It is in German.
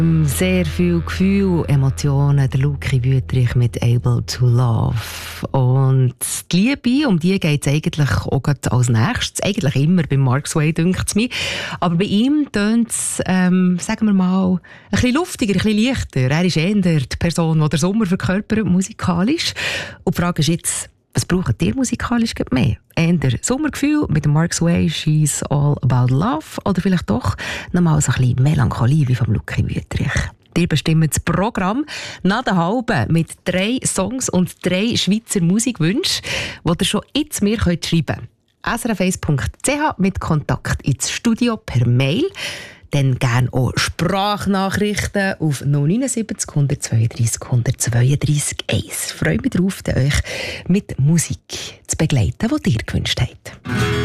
Sehr viel Gefühl, Emotionen, der Luki Wüthrich mit «Able to Love». Und die Liebe, um die geht es eigentlich auch gerade als nächstes. Eigentlich immer bei Mark Sway, dünkt es mir. Aber bei ihm tönt es, sagen wir mal, ein bisschen luftiger, ein bisschen leichter. Er ist eher die Person, die den Sommer verkörpert, musikalisch. Und die Frage ist jetzt, was braucht ihr musikalisch mehr? Eher Sommergefühl mit dem Mark Sway, «She's All About Love», oder vielleicht doch nochmal so ein bisschen Melancholie wie vom Luki Wüthrich? Ihr bestimmt das Programm nach der Halben mit 3 Songs und 3 Schweizer Musikwünschen, die ihr schon jetzt mir schreiben könnt. srf1.ch mit Kontakt ins Studio per Mail. Dann gerne auch Sprachnachrichten auf 079 132 132 1. Freue mich darauf, euch mit Musik zu begleiten, die ihr gewünscht habt.